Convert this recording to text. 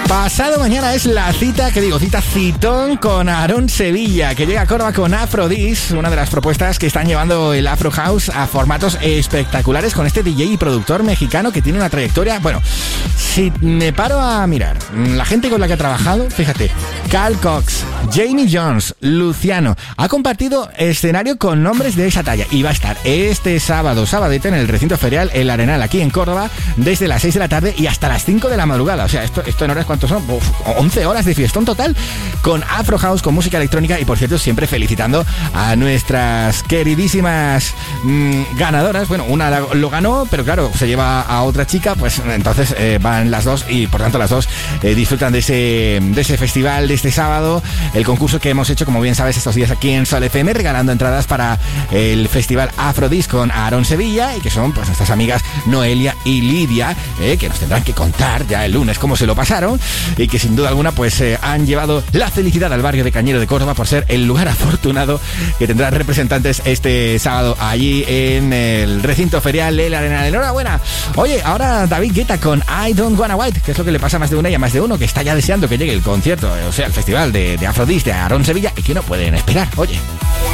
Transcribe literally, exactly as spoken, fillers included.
Pasado mañana es la cita, que digo, cita citón con Aarón Sevilla, que llega a Córdoba con Afrodis, una de las propuestas que están llevando el Afro House a formatos espectaculares con este D J y productor mexicano que tiene una trayectoria. Bueno, si me paro a mirar la gente con la que ha trabajado, fíjate, Carl Cox, Jamie Jones, Luciano, ha compartido escenario con nombres de esa talla y va a estar este sábado, sabadete en el recinto ferial El Arenal, aquí en Córdoba, desde las seis de la tarde y hasta las cinco de la madrugada. O sea, esto, esto en horas, ¿cuántos son? Uf, once horas de fiestón total con Afro House, con música electrónica y, por cierto, siempre felicitando a nuestras queridísimas mmm, ganadoras. Bueno, una lo ganó, pero claro, se lleva a otra chica, pues entonces eh, van las dos y por tanto las dos eh, disfrutan de ese, de ese festival de este sábado, el concurso que hemos hecho, como bien sabes, estos días aquí en Sol F M, regalando entradas para el festival Afrodis con Aarón Sevilla, y que son pues nuestras amigas Noelia y Lidia, eh, que nos tendrán que contar ya el lunes cómo se lo pasaron, y que sin duda alguna pues eh, han llevado la felicidad al barrio de Cañero de Córdoba por ser el lugar afortunado que tendrán representantes este sábado allí en el recinto ferial El Arenal. Enhorabuena. Oye, ahora David Guetta con I Don't Wanna Wait, que es lo que le pasa a más de una y a más de uno que está ya deseando que llegue el concierto, o sea, el festival de, de Afrodis de Aarón Sevilla, y que no pueden esperar. Oye.